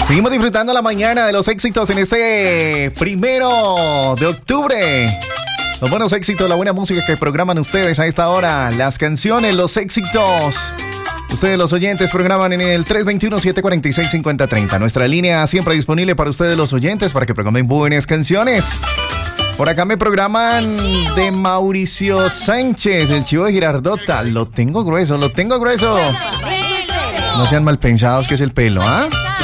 Seguimos disfrutando la mañana de los éxitos en este 1 de octubre. Los buenos éxitos, la buena música que programan ustedes a esta hora. Las canciones, los éxitos. Ustedes los oyentes programan en el 321-746-5030. Nuestra línea siempre disponible para ustedes los oyentes para que programen buenas canciones. Por acá me programan de Mauricio Sánchez, el chivo de Girardota. Lo tengo grueso. No sean mal pensados que es el pelo, ¿ah?